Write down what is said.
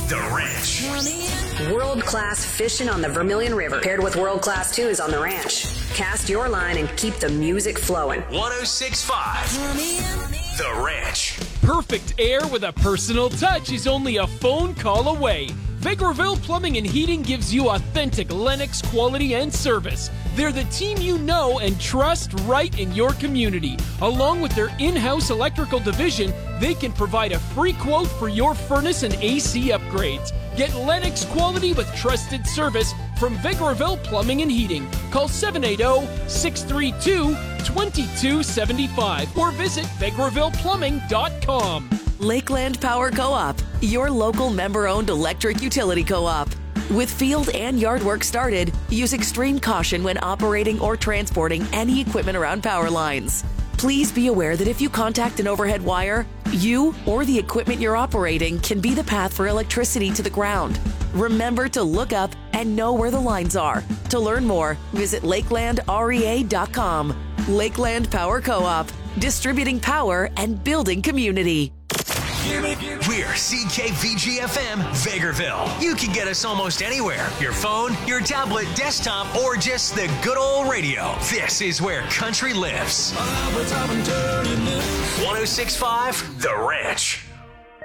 The Ranch. World-class fishing on the Vermilion River, paired with world-class tunes on the ranch. Cast your line and keep the music flowing. 106.5. The Ranch. Perfect air with a personal touch is only a phone call away. Vegreville Plumbing and Heating gives you authentic Lennox quality and service. They're the team you know and trust right in your community. Along with their in-house electrical division, they can provide a free quote for your furnace and AC upgrades. Get Lennox quality with trusted service from Vegreville Plumbing and Heating. Call 780-632-2275 or visit VegrevillePlumbing.com. Lakeland Power Co-op, your local member-owned electric utility co-op. With field and yard work started, use extreme caution when operating or transporting any equipment around power lines. Please be aware that if you contact an overhead wire, you or the equipment you're operating can be the path for electricity to the ground. Remember to look up and know where the lines are. To learn more, visit lakelandrea.com. Lakeland Power Co-op, distributing power and building community. We're CKVG-FM Vegreville. You can get us almost anywhere. Your phone, your tablet, desktop, or just the good old radio. This is where country lives. 106.5 The Ranch.